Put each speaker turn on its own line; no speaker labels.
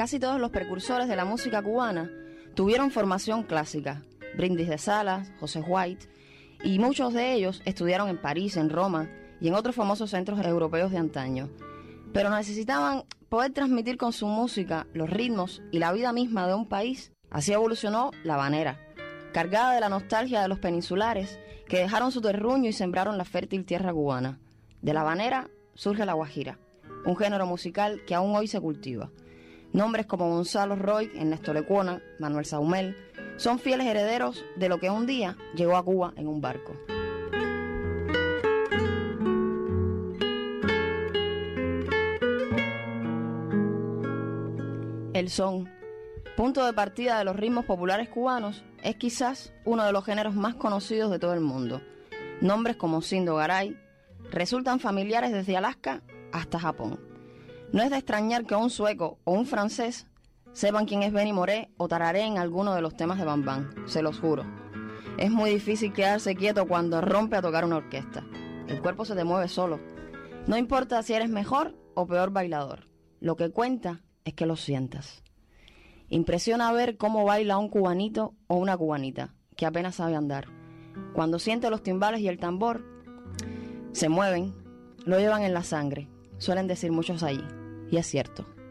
Casi todos los precursores de la música cubana tuvieron formación clásica. Brindis de Salas, José White, y muchos de ellos estudiaron en París, en Roma y en otros famosos centros europeos de antaño. Pero necesitaban poder transmitir con su música los ritmos y la vida misma de un país. Así evolucionó la habanera, cargada de la nostalgia de los peninsulares que dejaron su terruño y sembraron la fértil tierra cubana. De la habanera surge la guajira, un género musical que aún hoy se cultiva. Nombres como Gonzalo Roy, Ernesto Lecuona, Manuel Saumel son fieles herederos de lo que un día llegó a Cuba en un barco. El son, punto de partida de los ritmos populares cubanos, es quizás uno de los géneros más conocidos de todo el mundo. Nombres como Sindo Garay resultan familiares desde Alaska hasta Japón. No es de extrañar que un sueco o un francés sepan quién es Benny Moré o tarareen alguno de los temas de Bam Bam, se los juro. Es muy difícil quedarse quieto cuando rompe a tocar una orquesta. El cuerpo se te mueve solo. No importa si eres mejor o peor bailador. Lo que cuenta es que lo sientas. Impresiona ver cómo baila un cubanito o una cubanita que apenas sabe andar. Cuando siente los timbales y el tambor, se mueven, lo llevan en la sangre, suelen decir muchos allí, y es cierto.